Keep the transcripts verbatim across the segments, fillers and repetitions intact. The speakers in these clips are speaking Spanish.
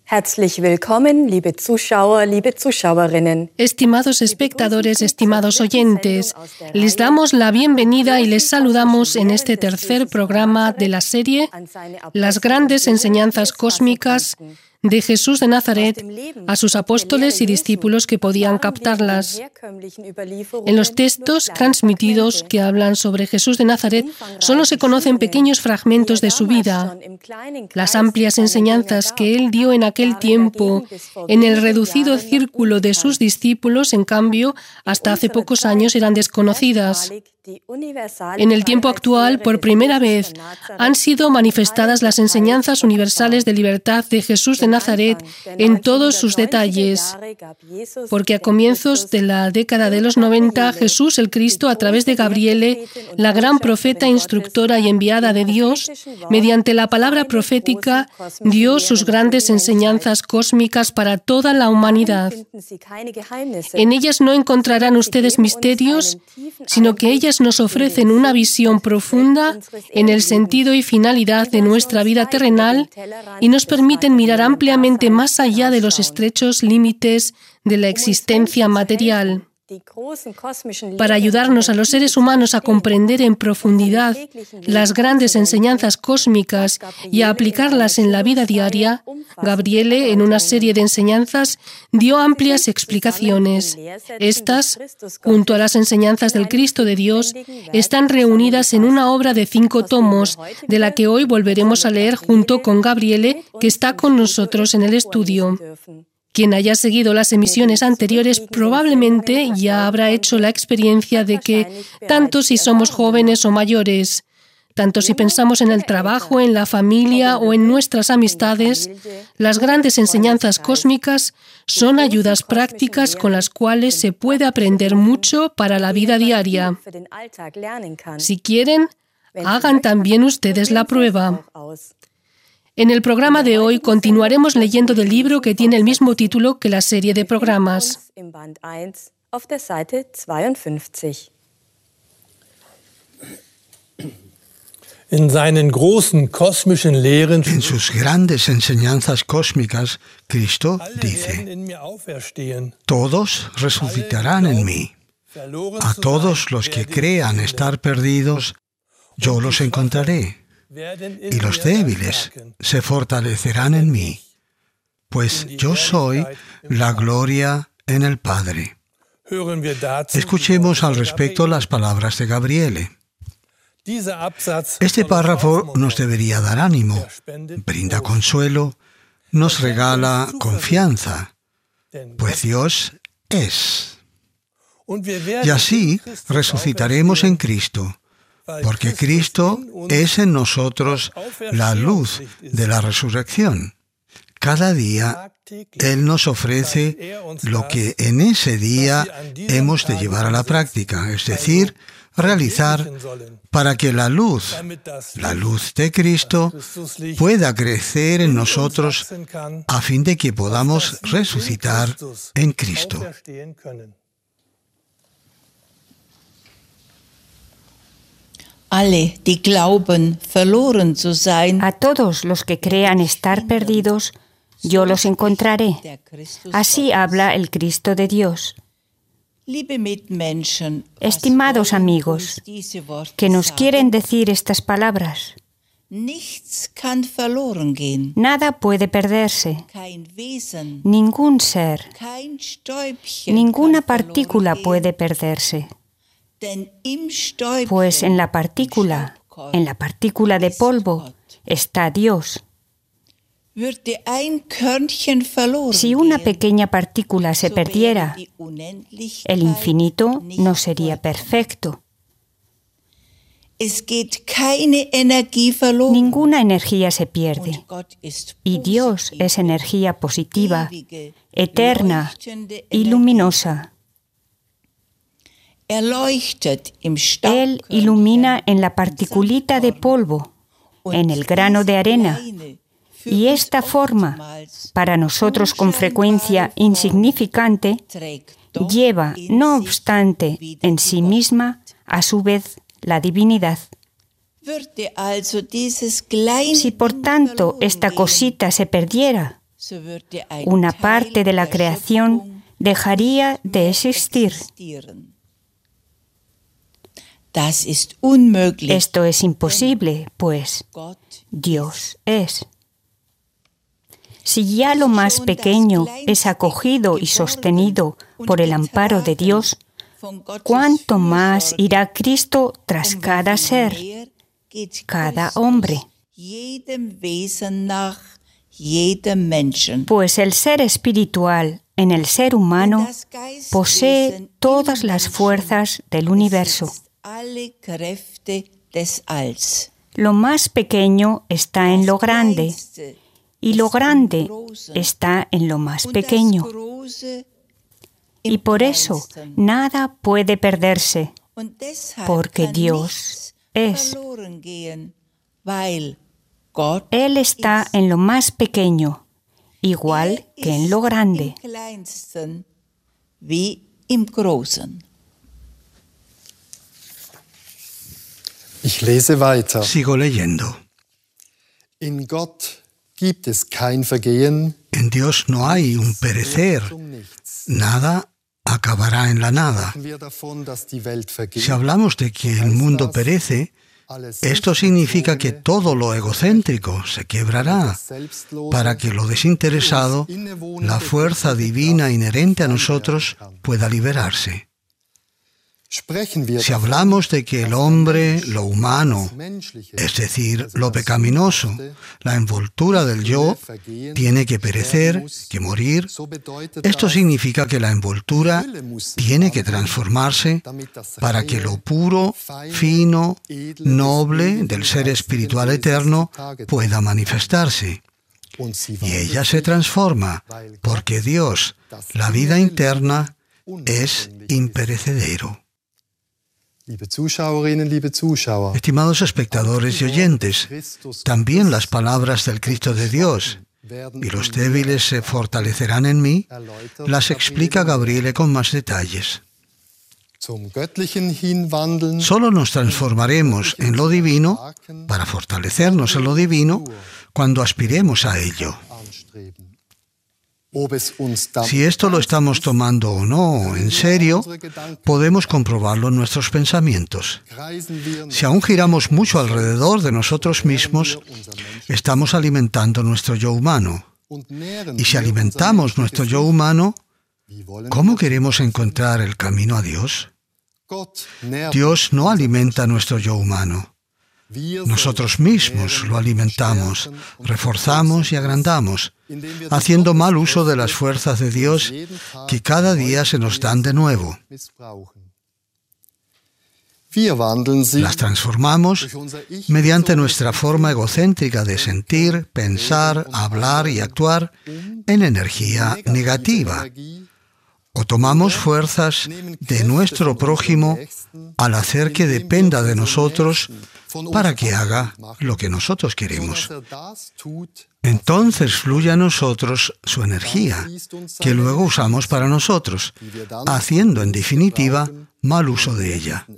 Herzlich willkommen, liebe Zuschauer, liebe Zuschauerinnen. Estimados espectadores, estimados oyentes, les damos la bienvenida y les saludamos en este tercer programa de la serie Las grandes enseñanzas cósmicas de Jesús de Nazaret a sus apóstoles y discípulos que podían captarlas. En los textos transmitidos que hablan sobre Jesús de Nazaret solo se conocen pequeños fragmentos de su vida. Las amplias enseñanzas que él dio en aquel tiempo en el reducido círculo de sus discípulos, en cambio, hasta hace pocos años eran desconocidas. En el tiempo actual, por primera vez, han sido manifestadas las enseñanzas universales de libertad de Jesús de Nazaret en todos sus detalles, porque a comienzos de la década de los noventa, Jesús el Cristo, a través de Gabriele, la gran profeta instructora y enviada de Dios, mediante la palabra profética, dio sus grandes enseñanzas cósmicas para toda la humanidad. En ellas no encontrarán ustedes misterios, sino que ellas nos ofrecen una visión profunda en el sentido y finalidad de nuestra vida terrenal y nos permiten mirar ampliamente más allá de los estrechos límites de la existencia material. Para ayudarnos a los seres humanos a comprender en profundidad las grandes enseñanzas cósmicas y a aplicarlas en la vida diaria, Gabriele, en una serie de enseñanzas, dio amplias explicaciones. Estas, junto a las enseñanzas del Cristo de Dios, están reunidas en una obra de cinco tomos, de la que hoy volveremos a leer junto con Gabriele, que está con nosotros en el estudio. Quien haya seguido las emisiones anteriores probablemente ya habrá hecho la experiencia de que, tanto si somos jóvenes o mayores, tanto si pensamos en el trabajo, en la familia o en nuestras amistades, las grandes enseñanzas cósmicas son ayudas prácticas con las cuales se puede aprender mucho para la vida diaria. Si quieren, hagan también ustedes la prueba. En el programa de hoy continuaremos leyendo del libro que tiene el mismo título que la serie de programas. En seinen großen kosmischen Lehren, en sus grandes enseñanzas cósmicas, Cristo dice: todos resucitarán en mí. A todos los que crean estar perdidos, yo los encontraré. Y los débiles se fortalecerán en mí, pues yo soy la gloria en el Padre. Escuchemos al respecto las palabras de Gabriele. Este párrafo nos debería dar ánimo, brinda consuelo, nos regala confianza, pues Dios es. Y así resucitaremos en Cristo, porque Cristo es en nosotros la luz de la resurrección. Cada día Él nos ofrece lo que en ese día hemos de llevar a la práctica, es decir, realizar para que la luz, la luz de Cristo, pueda crecer en nosotros a fin de que podamos resucitar en Cristo. Alle, die glauben, verloren zu sein, a todos los que crean estar perdidos, yo los encontraré. Así habla el Cristo de Dios. Estimados amigos, que nos quieren decir estas palabras. Nada puede perderse. Ningún ser, ninguna partícula puede perderse. Pues en la partícula, en la partícula de polvo, está Dios. Si una pequeña partícula se perdiera, el infinito no sería perfecto. Ninguna energía se pierde, y Dios es energía positiva, eterna y luminosa. Él ilumina en la particulita de polvo, en el grano de arena, y esta forma, para nosotros con frecuencia insignificante, lleva, no obstante, en sí misma, a su vez, la divinidad. Si por tanto esta cosita se perdiera, una parte de la creación dejaría de existir. Esto es imposible, pues Dios es. Si ya lo más pequeño es acogido y sostenido por el amparo de Dios, ¿cuánto más irá Cristo tras cada ser, cada hombre? Pues el ser espiritual en el ser humano posee todas las fuerzas del universo. Lo más pequeño está en lo grande, y lo grande está en lo más pequeño. Y por eso nada puede perderse, porque Dios es. Él está en lo más pequeño, igual que en lo grande. Ich lese weiter. Sigo leyendo. In Gott gibt es kein Vergehen. En Dios no hay un perecer. Nada acabará en la nada. Si hablamos de que el mundo perece, esto significa que todo lo egocéntrico se quebrará para que lo desinteresado, la fuerza divina inherente a nosotros, pueda liberarse. Si hablamos de que el hombre, lo humano, es decir, lo pecaminoso, la envoltura del yo, tiene que perecer, que morir, esto significa que la envoltura tiene que transformarse para que lo puro, fino, noble del ser espiritual eterno pueda manifestarse. Y ella se transforma porque Dios, la vida interna, es imperecedero. Estimados espectadores y oyentes, también las palabras del Cristo de Dios, y los débiles se fortalecerán en mí, las explica Gabriele con más detalles. Solo nos transformaremos en lo divino, para fortalecernos en lo divino, cuando aspiremos a ello. Si esto lo estamos tomando o no en serio, podemos comprobarlo en nuestros pensamientos. Si aún giramos mucho alrededor de nosotros mismos, estamos alimentando nuestro yo humano. Y si alimentamos nuestro yo humano, ¿cómo queremos encontrar el camino a Dios? Dios no alimenta nuestro yo humano. Nosotros mismos lo alimentamos, reforzamos y agrandamos, haciendo mal uso de las fuerzas de Dios que cada día se nos dan de nuevo. Las transformamos mediante nuestra forma egocéntrica de sentir, pensar, hablar y actuar en energía negativa. O tomamos fuerzas de nuestro prójimo al hacer que dependa de nosotros para que haga lo que nosotros queremos. Entonces fluye a nosotros su energía, que luego usamos para nosotros, haciendo en definitiva mal uso de ella.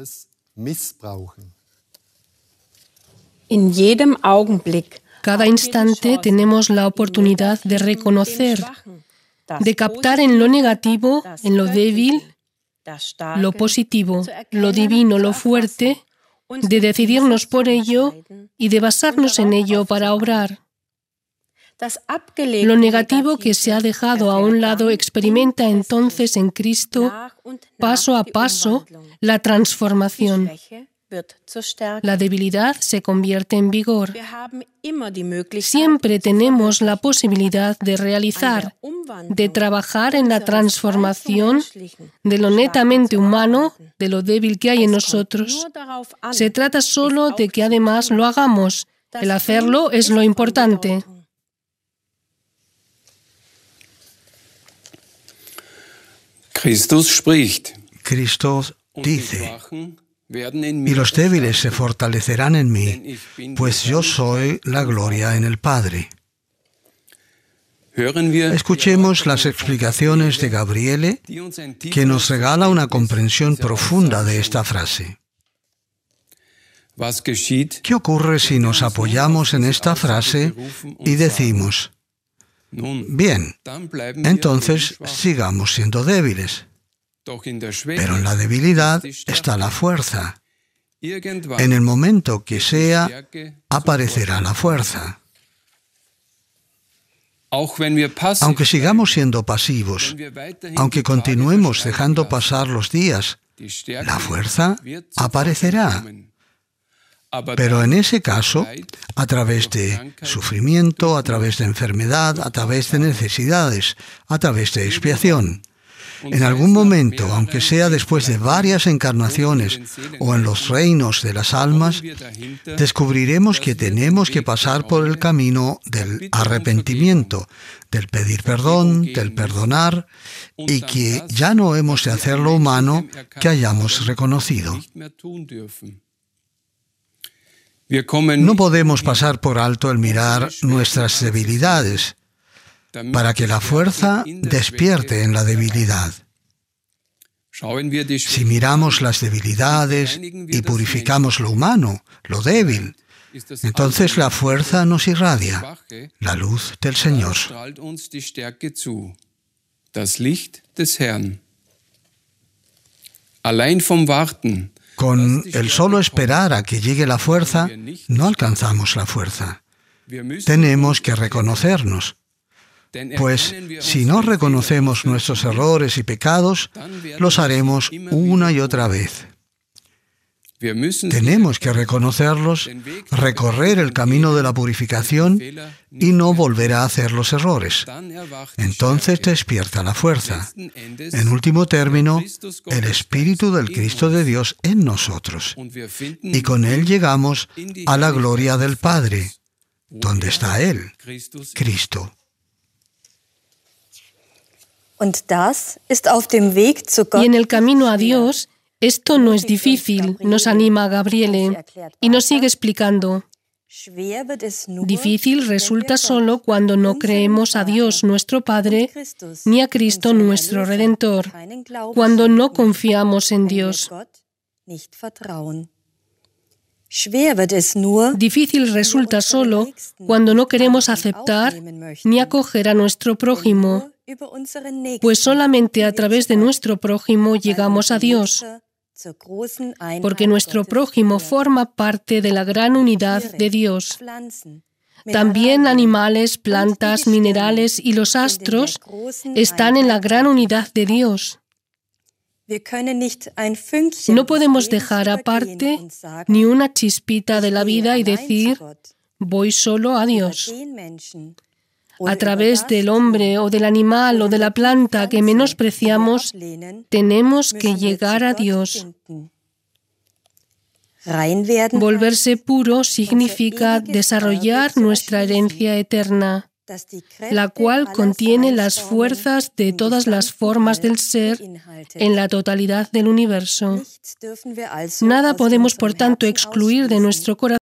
Cada instante tenemos la oportunidad de reconocer, de captar en lo negativo, en lo débil, lo positivo, lo divino, lo fuerte, de decidirnos por ello y de basarnos en ello para obrar. Lo negativo que se ha dejado a un lado experimenta entonces en Cristo, paso a paso, la transformación. La debilidad se convierte en vigor. Siempre tenemos la posibilidad de realizar, de trabajar en la transformación de lo netamente humano, de lo débil que hay en nosotros. Se trata solo de que además lo hagamos. El hacerlo es lo importante. Christus spricht. Cristo dice: y los débiles se fortalecerán en mí, pues yo soy la gloria en el Padre. Escuchemos las explicaciones de Gabriele, que nos regala una comprensión profunda de esta frase. ¿Qué ocurre si nos apoyamos en esta frase y decimos: Bien, entonces sigamos siendo débiles. Pero en la debilidad está la fuerza. En el momento que sea, aparecerá la fuerza. Aunque sigamos siendo pasivos, aunque continuemos dejando pasar los días, la fuerza aparecerá. Pero en ese caso, a través de sufrimiento, a través de enfermedad, a través de necesidades, a través de expiación. En algún momento, aunque sea después de varias encarnaciones o en los reinos de las almas, descubriremos que tenemos que pasar por el camino del arrepentimiento, del pedir perdón, del perdonar, y que ya no hemos de hacer lo humano que hayamos reconocido. No podemos pasar por alto el mirar nuestras debilidades, para que la fuerza despierte en la debilidad. Si miramos las debilidades y purificamos lo humano, lo débil, entonces la fuerza nos irradia, la luz del Señor. Con el solo esperar a que llegue la fuerza, no alcanzamos la fuerza. Tenemos que reconocernos. Pues si no reconocemos nuestros errores y pecados, los haremos una y otra vez. Tenemos que reconocerlos, recorrer el camino de la purificación y no volver a hacer los errores. Entonces despierta la fuerza. En último término, el Espíritu del Cristo de Dios en nosotros. Y con Él llegamos a la gloria del Padre, donde está Él, Cristo. Y en el camino a Dios, esto no es difícil, nos anima Gabriele, y nos sigue explicando. Difícil resulta solo cuando no creemos a Dios nuestro Padre, ni a Cristo nuestro Redentor, cuando no confiamos en Dios. Difícil resulta solo cuando no queremos aceptar ni acoger a nuestro prójimo, pues solamente a través de nuestro prójimo llegamos a Dios, porque nuestro prójimo forma parte de la gran unidad de Dios. También animales, plantas, minerales y los astros están en la gran unidad de Dios. No podemos dejar aparte ni una chispita de la vida y decir, voy solo a Dios. A través del hombre o del animal o de la planta que menospreciamos, tenemos que llegar a Dios. Volverse puro significa desarrollar nuestra herencia eterna, la cual contiene las fuerzas de todas las formas del ser en la totalidad del universo. Nada podemos, por tanto, excluir de nuestro corazón